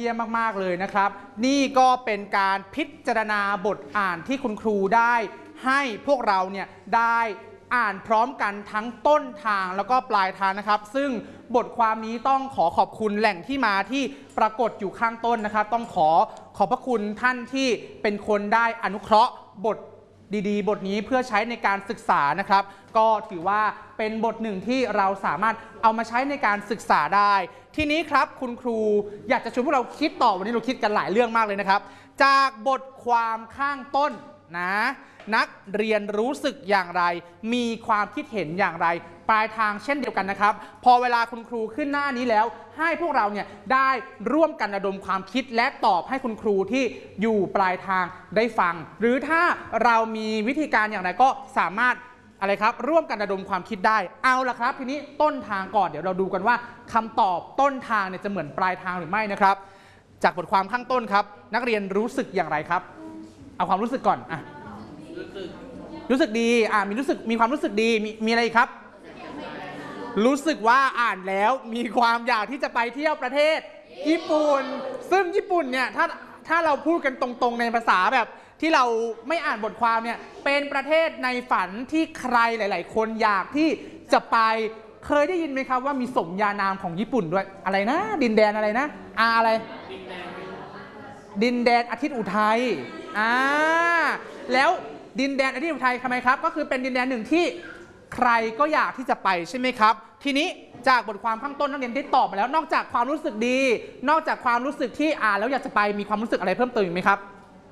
ยี่ยมมากๆเลยนะครับนี่ก็เป็นการพิจารณาบทอ่านที่คุณครูได้ให้พวกเราเนี่ยได้อ่านพร้อมกันทั้งต้นทางแล้วก็ปลายทางนะครับซึ่งบทความนี้ต้องขอบคุณแหล่งที่มาที่ปรากฏอยู่ข้างต้นนะครับต้องขอบพระคุณท่านที่เป็นคนได้อนุเคราะห์บทดีๆบทนี้เพื่อใช้ในการศึกษานะครับก็ถือว่าเป็นบทหนึ่งที่เราสามารถเอามาใช้ในการศึกษาได้ทีนี้ครับคุณครูอยากจะชวนพวกเราคิดต่อวันนี้เราคิดกันหลายเรื่องมากเลยนะครับจากบทความข้างต้นนะนักเรียนรู้สึกอย่างไรมีความคิดเห็นอย่างไรปลายทางเช่นเดียวกันนะครับพอเวลาคุณครูขึ้นหน้านี้แล้วให้พวกเราเนี่ยได้ร่วมกันระดมความคิดและตอบให้คุณครูที่อยู่ปลายทางได้ฟังหรือถ้าเรามีวิธีการอย่างไรก็สามารถอะไรครับร่วมกันระดมความคิดได้เอาละครับทีนี้ต้นทางก่อนเดี๋ยวเราดูกันว่าคำตอบต้นทางเนี่ยจะเหมือนปลายทางหรือไม่นะครับจากบทความข้างต้นครับนักเรียนรู้สึกอย่างไรครับเอาความรู้สึกก่อนอ่ะรู้สึกดีมีความรู้สึกดีมีอะไรครับรู้สึกว่าอ่านแล้วมีความอยากที่จะไปเที่ยวประเทศญี่ปุ่นซึ่งญี่ปุ่นเนี่ยถ้าเราพูดกันตรงๆในภาษาแบบที่เราไม่อ่านบทความเนี่ยเป็นประเทศในฝันที่ใครหลายๆคนอยากที่จะไปเคยได้ยินไหมครับว่ามีสมญานามของญี่ปุ่นด้วยอะไรนะดินแดนอะไรนะอะไรดินแดนอาทิตย์อุทัยแล้วดินแดนอาทิตย์อุทัยทำไมครับก็คือเป็นดินแดนหนึ่งที่ใครก็อยากที่จะไปใช่ไหมครับทีนี้จากบทความข้างต้นนักเรียนได้ตอบมาแล้วนอกจากความรู้สึกดีนอกจากความรู้สึกที่อ่านแล้วอยากจะไปมีความรู้สึกอะไรเพิ่มเติมอีกไหมครับ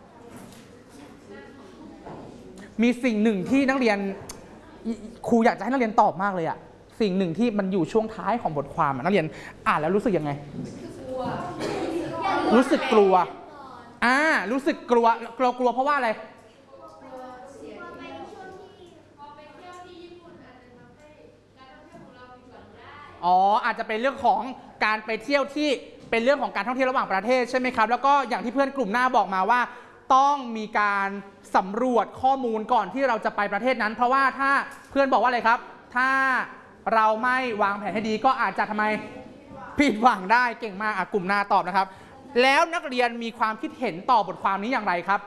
มีสิ่งหนึ่งที่นักเรียนครูอยากจะให้นักเรียนตอบมากเลยอะสิ่งหนึ่งที่มันอยู่ช่วงท้ายของบทความนักเรียนอ่านแล้วรู้สึกยังไงรู้สึกกลัวรู้สึกกลัวเพราะว่าอะไรอาจจะเป็นเรื่องของการไปเที่ยวที่เป็นเรื่องของการท่องเที่ยวระหว่างประเทศใช่ไหมครับแล้วก็อย่างที่เพื่อนกลุ่มหน้าบอกมาว่าต้องมีการสำรวจข้อมูลก่อนที่เราจะไปประเทศนั้นเพราะว่าถ้าเพื่อนบอกว่าอะไรครับถ้าเราไม่วางแผนให้ดีก็อาจจะทำไมผิดหวังได้เก่งมากกลุ่มหน้าตอบนะครับแล้วนักเรียนมีความคิดเห็นต่อบทความนี้อย่างไรครับ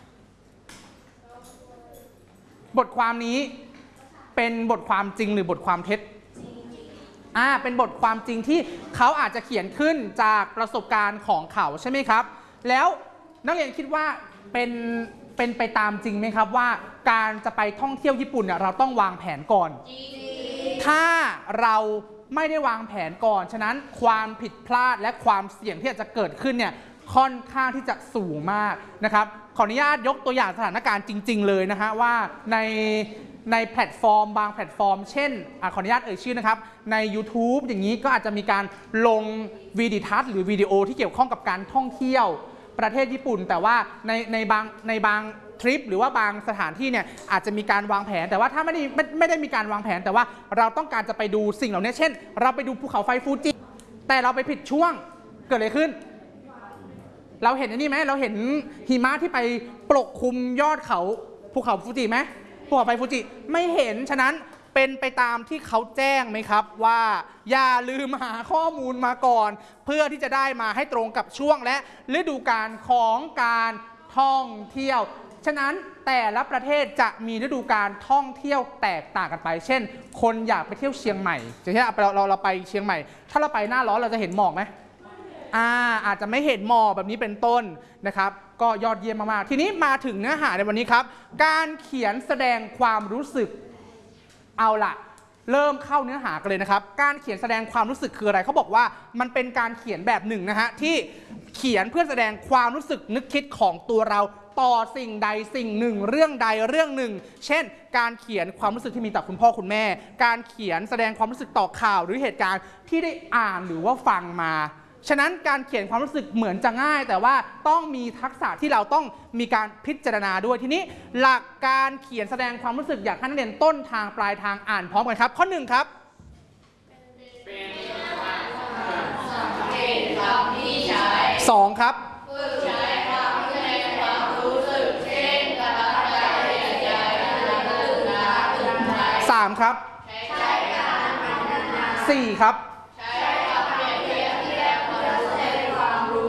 บทความนี้เป็นบทความจริงหรือบทความเท็จเป็นบทความจริงที่เขาอาจจะเขียนขึ้นจากประสบการณ์ของเขาใช่ไหมครับแล้วนักเรียนคิดว่าเป็นไปตามจริงไหมครับว่าการจะไปท่องเที่ยวญี่ปุ่นเนี่ยเราต้องวางแผนก่อนถ้าเราไม่ได้วางแผนก่อนฉะนั้นความผิดพลาดและความเสี่ยงที่อาจจะเกิดขึ้นเนี่ยค่อนข้างที่จะสูงมากนะครับขออนุญาตยกตัวอย่างสถานการณ์จริงๆเลยนะฮะว่าในแพลตฟอร์มบางแพลตฟอร์มเช่นขออนุญาตเอ่ยชื่อนะครับใน YouTube อย่างนี้ก็อาจจะมีการลงวิดีทัศน์หรือวิดีโอที่เกี่ยวข้องกับการท่องเที่ยวประเทศญี่ปุ่นแต่ว่าในบางทริปหรือว่าบางสถานที่เนี่ยอาจจะมีการวางแผนแต่ว่าถ้าไม่ได้มีการวางแผนแต่ว่าเราต้องการจะไปดูสิ่งเหล่านี้เช่นเราไปดูภูเขาไฟฟูจิแต่เราไปผิดช่วงเกิดอะไรขึ้นเราเห็นอันนี้ไหมเราเห็นหิมะที่ไปปกคลุมยอดเขาภูเขาฟูจิไหมภูเขาไฟฟูจิไม่เห็นฉะนั้นเป็นไปตามที่เขาแจ้งไหมครับว่าอย่าลืมหาข้อมูลมาก่อนเพื่อที่จะได้มาให้ตรงกับช่วงและฤดูกาลของการท่องเที่ยวฉะนั้นแต่ละประเทศจะมีฤดูกาลท่องเที่ยวแตกต่างกันไปเช่นคนอยากไปเที่ยวเชียงใหม่อย่างเช่นเราไปเชียงใหม่ถ้าเราไปหน้าร้อนเราจะเห็นหมอกไหมอาจจะไม่เห็นหมอกแบบนี้เป็นต้นนะครับก็ยอดเยี่ยมมากๆทีนี้มาถึงเนื้อหาในวันนี้ครับการเขียนแสดงความรู้สึกเอาล่ะเริ่มเข้าเนื้อหากันเลยนะครับการเขียนแสดงความรู้สึกคืออะไรเขาบอกว่ามันเป็นการเขียนแบบหนึ่งนะฮะที่เขียนเพื่อแสดงความรู้สึกนึกคิดของตัวเราต่อสิ่งใดสิ่งหนึ่งเรื่องใดเรื่องหนึ่งเช่นการเขียนความรู้สึกที่มีต่อคุณพ่อคุณแม่การเขียนแสดงความรู้สึกต่อข่าวหรือเหตุการณ์ที่ได้อ่านหรือว่าฟังมาฉะนั้นการเขียนความรู้สึกเหมือนจะง่ายแต่ว่าต้องมีทักษะที่เราต้องมีการพิจารณาด้วยทีนี้หลักการเขียนแสดงความรู้สึกอยากให้นักเรียนต้นทางปลายทางอ่านพร้อมกันครับข้อหนึ่งครับสองครับสามครับสี่ครับ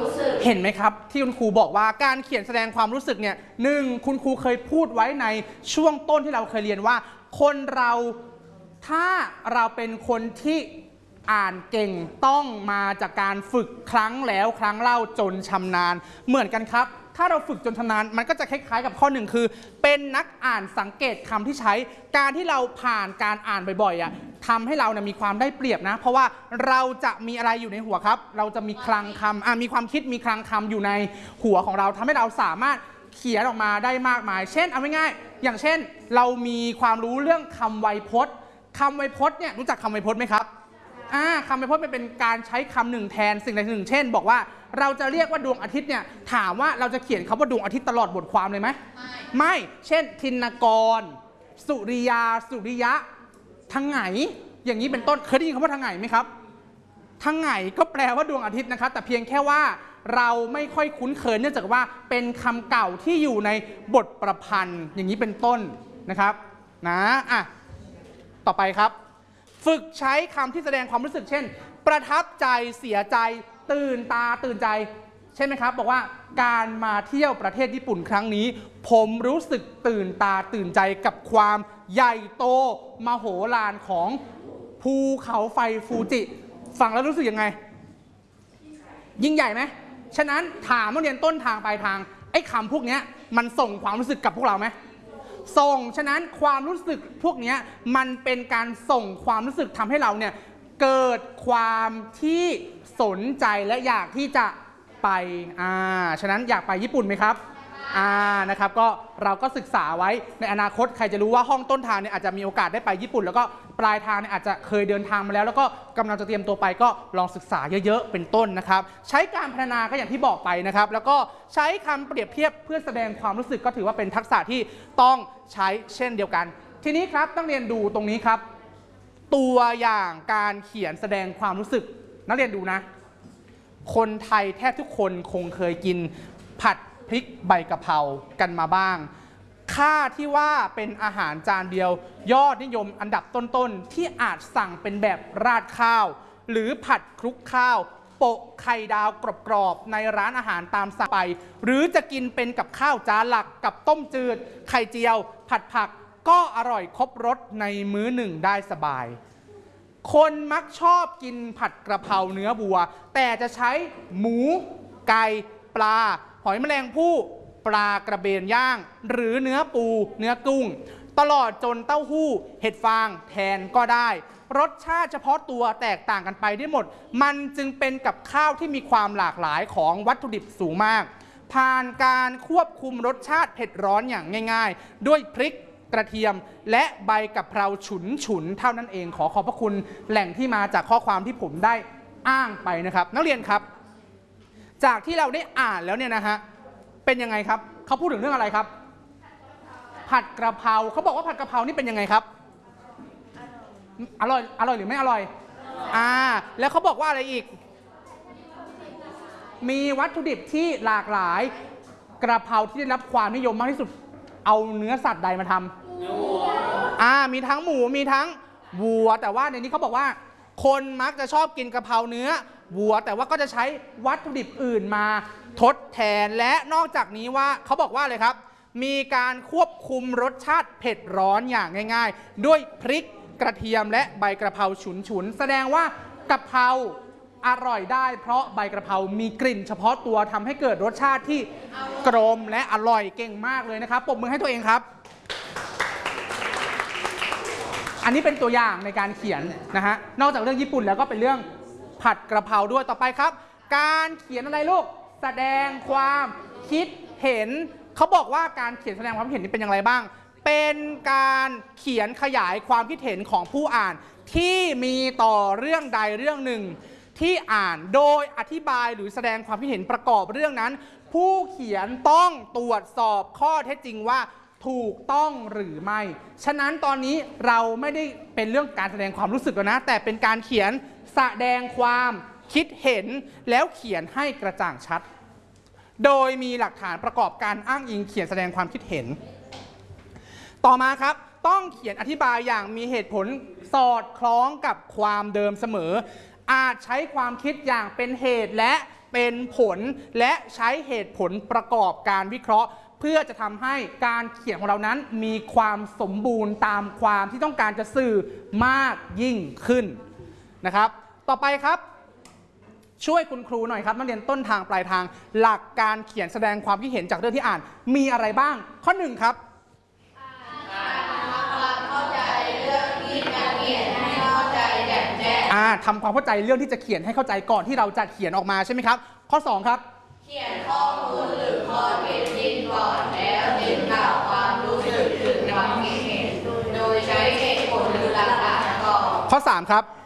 เห็นไหมครับที่คุณครูบอกว่าการเขียนแสดงความรู้สึกเนี่ยหนึ่งคุณครูเคยพูดไว้ในช่วงต้นที่เราเคยเรียนว่าคนเราถ้าเราเป็นคนที่อ่านเก่งต้องมาจากการฝึกครั้งแล้วครั้งเล่าจนชำนาญเหมือนกันครับถ้าเราฝึกจนชำนาญมันก็จะคล้ายๆกับข้อหนึ่งคือเป็นนักอ่านสังเกตคำที่ใช้การที่เราผ่านการอ่านบ่อยๆทำให้เราเนี่ยมีความได้เปรียบนะเพราะว่าเราจะมีอะไรอยู่ในหัวครับเราจะมีคลังคำมีความคิดมีคลังคำอยู่ในหัวของเราทำให้เราสามารถเขียนออกมาได้มากมายเช่นเอาง่ายๆอย่างเช่นเรามีความรู้เรื่องคำไวยพจน์คำไวยพจน์เนี่ยรู้จักคำไวยพจน์ไหมครับคำไวยพจน์มันเป็นการใช้คำหนึ่งแทนสิ่งใดสิ่งหนึ่งเช่นบอกว่าเราจะเรียกว่าดวงอาทิตย์เนี่ยถามว่าเราจะเขียนคำว่าดวงอาทิตย์ตลอดบทความเลยไหมไม่เช่นทินกรสุริยาสุริยะทางไหนอย่างนี้เป็นต้นเคยได้ยินคำว่าทางไหนไหมครับทางไหนก็แปลว่าดวงอาทิตย์นะครับแต่เพียงแค่ว่าเราไม่ค่อยคุ้นเคยเนื่องจากว่าเป็นคำเก่าที่อยู่ในบทประพันธ์อย่างนี้เป็นต้นนะครับนะต่อไปครับฝึกใช้คำที่แสดงความรู้สึกเช่นประทับใจเสียใจตื่นตาตื่นใจใช่ไหมครับบอกว่าการมาเที่ยวประเทศญี่ปุ่นครั้งนี้ผมรู้สึกตื่นตาตื่นใจกับความใหญ่โตมโหฬารของภูเขาไฟฟูจิฟังแล้วรู้สึกยังไงยิ่งใหญ่ไหมฉะนั้นถามนักเรียนต้นทางปลายทางไอ้คำพวกนี้มันส่งความรู้สึกกับพวกเราไหมส่งฉะนั้นความรู้สึกพวกนี้มันเป็นการส่งความรู้สึกทำให้เราเนี่ยเกิดความที่สนใจและอยากที่จะไปฉะนั้นอยากไปญี่ปุ่นไหมครับนะครับก็เราก็ศึกษาไว้ในอนาคตใครจะรู้ว่าห้องต้นทางเนี่ยอาจจะมีโอกาสได้ไปญี่ปุ่นแล้วก็ปลายทางเนี่ยอาจจะเคยเดินทางมาแล้วก็กำลังจะเตรียมตัวไปก็ลองศึกษาเยอะๆเป็นต้นนะครับใช้การพัฒนาก็อย่างที่บอกไปนะครับแล้วก็ใช้คำเปรียบเทียบเพื่อแสดงความรู้สึกก็ถือว่าเป็นทักษะที่ต้องใช้เช่นเดียวกันทีนี้ครับต้องเรียนดูตรงนี้ครับตัวอย่างการเขียนแสดงความรู้สึกนักเรียนดูนะคนไทยแทบทุกคนคงเคยกินผัดพริกใบกะเพรากันมาบ้างค่าที่ว่าเป็นอาหารจานเดียวยอดนิยมอันดับต้นๆที่อาจสั่งเป็นแบบราดข้าวหรือผัดคลุกข้าวโปะไข่ดาวกรอบๆในร้านอาหารตามสั่งไปหรือจะกินเป็นกับข้าวจานหลักกับต้มจืดไข่เจียวผัดผักก็อร่อยครบรสในมื้อหนึ่งได้สบายคนมักชอบกินผัดกระเพราเนื้อวัวแต่จะใช้หมูไก่ปลาหอยแมลงภู่ปลากระเบนย่างหรือเนื้อปูเนื้อกุ้งตลอดจนเต้าหู้เห็ดฟางแทนก็ได้รสชาติเฉพาะตัวแตกต่างกันไปได้หมดมันจึงเป็นกับข้าวที่มีความหลากหลายของวัตถุดิบสูงมากผ่านการควบคุมรสชาติเผ็ดร้อนอย่างง่ายๆด้วยพริกกระเทียมและใบกะเพราฉุนๆเท่านั้นเองขอขอบพระคุณแหล่งที่มาจากข้อความที่ผมได้อ้างไปนะครับนักเรียนครับจากที่เราได้อ่านแล้วเนี่ยนะฮะเป็นยังไงครับเขาพูดถึงเรื่องอะไรครับผัดกระเพราเขาบอกว่าผัดกระเพรานี่เป็นยังไงครับอร่อยหรือไม่อร่อยแล้วเขาบอกว่าอะไรอีกมีวัตถุดิบที่หลากหลายกระเพราที่ได้รับความนิยมมากที่สุดเอาเนื้อสัตว์ใดมาทำมีทั้งหมูมีทั้งวัวแต่ว่าในนี้เขาบอกว่าคนมักจะชอบกินกะเพราเนื้อวัวแต่ว่าก็จะใช้วัตถุดิบอื่นมาทดแทนและนอกจากนี้ว่าเขาบอกว่าเลยครับมีการควบคุมรสชาติเผ็ดร้อนอย่างง่ายๆด้วยพริกกระเทียมและใบกระเพราฉุนๆแสดงว่ากะเพราอร่อยได้เพราะใบกระเพรามีกลิ่นเฉพาะตัวทำให้เกิดรสชาติที่กลมและอร่อยเก่งมากเลยนะครับปรบมือให้ตัวเองครับอันนี้เป็นตัวอย่างในการเขียนนะฮะนอกจากเรื่องญี่ปุ่นแล้วก็เป็นเรื่องผัดกระเพราด้วยต่อไปครับการเขียนอะไรลูกแสดงความคิดเห็นเขาบอกว่าการเขียนแสดงความคิดเห็นนี่เป็นอย่างไรบ้างเป็นการเขียนขยายความคิดเห็นของผู้อ่านที่มีต่อเรื่องใดเรื่องหนึ่งที่อ่านโดยอธิบายหรือแสดงความคิดเห็นประกอบเรื่องนั้นผู้เขียนต้องตรวจสอบข้อเท็จจริงว่าถูกต้องหรือไม่ฉะนั้นตอนนี้เราไม่ได้เป็นเรื่องการแสดงความรู้สึกแล้วนะแต่เป็นการเขียนแสดงความคิดเห็นแล้วเขียนให้กระจ่างชัดโดยมีหลักฐานประกอบการอ้างอิงเขียนแสดงความคิดเห็นต่อมาครับต้องเขียนอธิบายอย่างมีเหตุผลสอดคล้องกับความเดิมเสมออาจใช้ความคิดอย่างเป็นเหตุและเป็นผลและใช้เหตุผลประกอบการวิเคราะห์เพื่อจะทำให้การเขียนของเรานั้นมีความสมบูรณ์ตามความที่ต้องการจะสื่อมากยิ่งขึ้นนะครับต่อไปครับช่วยคุณครูหน่อยครับนักเรียนต้นทางปลายทางหลักการเขียนแสดงความคิดเห็นจากเรื่องที่อ่านมีอะไรบ้างข้อ 1ครับทำความเข้าใจเรื่องที่จะเขียนให้เข้าใจก่อนที่เราจะเขียนออกมาใช่ไหมครับข้อ 2ครับเขียนข้อมูลหรือข้อเท็จจริงก่อนแล้วจึงกล่าวความรู้สึกถึงความคิดเห็นโดยใช้เหตุผลหรือหลักฐานก่อนข้อ 3ครับ